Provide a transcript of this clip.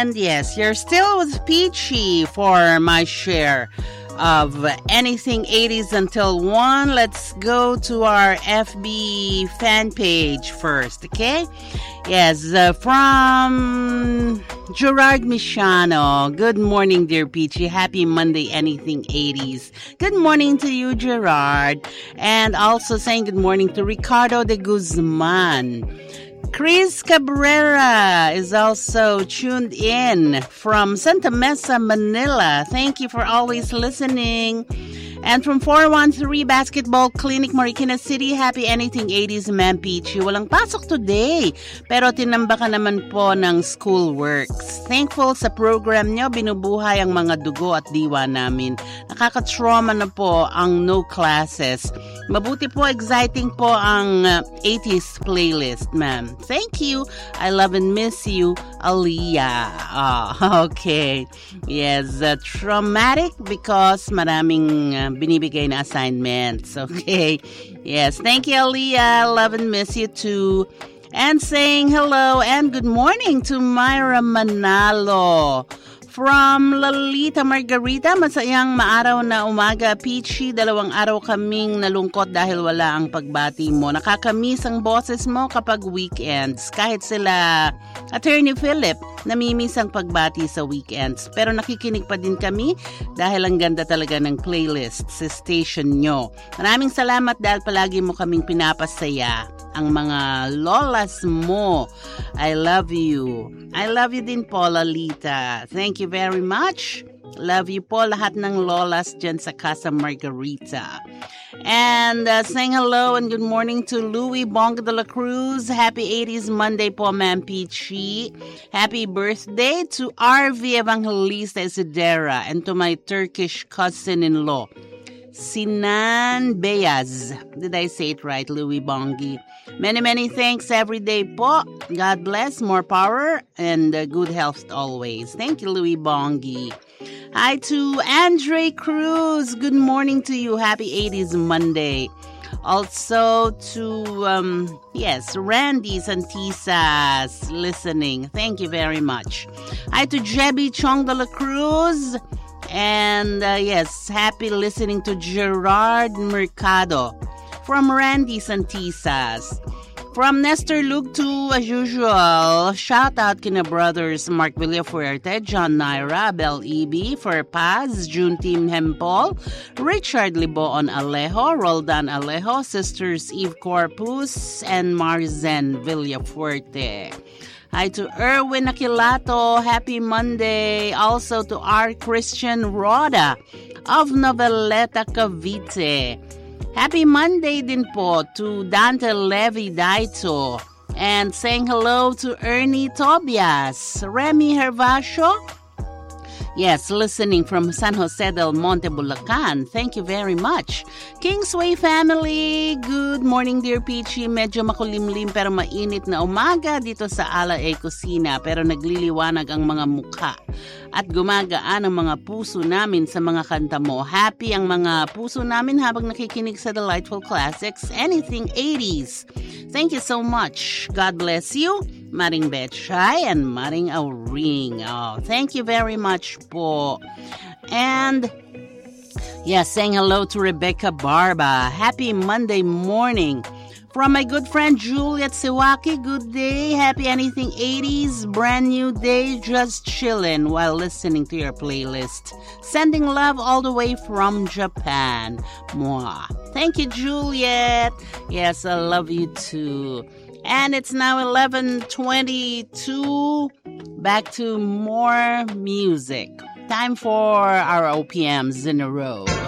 And yes, you're still with Peachy for my share of anything 80s until 1. Let's go to our FB fan page first, okay? Yes, from Gerard Michano. Good morning, dear Peachy. Happy Monday, anything 80s. Good morning to you, Gerard. And also saying good morning to Ricardo de Guzman. Chris Cabrera is also tuned in from Santa Mesa, Manila. Thank you for always listening. And from 413 Basketball Clinic, Marikina City, happy anything 80s, Ma'am Peachy. Walang pasok today, pero tinambakan naman po ng school works. Thankful sa program nyo, binubuhay ang mga dugo at diwa namin. Nakaka-trauma na po ang no classes. Mabuti po, exciting po ang 80s playlist, ma'am. Thank you. I love and miss you, Aliyah. Oh, okay. Yes, traumatic because maraming binibigay na assignments. Okay. Yes, thank you, Aliyah. Love and miss you too. And saying hello and good morning to Myra Manalo. From Lalita Margarita, masayang maaraw na umaga, Peachy. 2 araw kaming nalungkot dahil wala ang pagbati mo. Nakakamiss ang boses mo kapag weekends. Kahit sila Attorney Philip, namimiss ang pagbati sa weekends. Pero nakikinig pa din kami dahil ang ganda talaga ng playlist sa station nyo. Maraming salamat dahil palagi mo kaming pinapasaya. Ang mga lolas mo, I love you. I love you din po, Lalita. Thank you very much. Love you po lahat ng lolas dyan sa Casa Margarita. And saying hello and good morning to Louie Bonga de la Cruz. Happy 80s Monday po, Ma'am Peachy. Happy birthday to RV Evangelista Isidera and to my Turkish cousin-in-law, Sinan Beyaz. Did I say it right, Louie Bongi? Many, many thanks every day po. God bless, more power, and good health always. Thank you, Louie Bongi. Hi to Andre Cruz. Good morning to you. Happy 80s Monday. Also to, Randy Santisas listening. Thank you very much. Hi to Jebby Chong de la Cruz. And happy listening to Gerard Mercado from Randy Santisas. From Nestor Lugtu, as usual, shout out kina brothers Mark Villafuerte, John Naira, Bel Ibi, for Paz, June Team Hempol, Richard Libon Alejo, Roldan Alejo, sisters Eve Corpus, and Marzen Villafuerte. Hi to Erwin Aquilato. Happy Monday. Also to R. Christian Roda of Noveleta, Cavite. Happy Monday din po to Dante Levi Daito. And saying hello to Ernie Tobias. Remy Hervasio. Yes, listening from San Jose del Monte, Bulacan. Thank you very much. Kingsway family, good morning, dear Peachy. Medyo makulimlim pero mainit na umaga dito sa Ala Kusina. Pero nagliliwanag ang mga mukha at gumagaan ang mga puso namin sa mga kanta mo. Happy ang mga puso namin habang nakikinig sa Delightful Classics, anything 80s. Thank you so much. God bless you. Maring Betchay and Maring Auring. Oh, thank you very much po. And saying hello to Rebecca Barba. Happy Monday morning. From my good friend Juliet Siwaki, good day. Happy anything 80s, brand new day, just chilling while listening to your playlist. Sending love all the way from Japan. Mwah. Thank you, Juliet. Yes, I love you too. And it's now 11:22. Back to more music. Time for our OPMs in a row.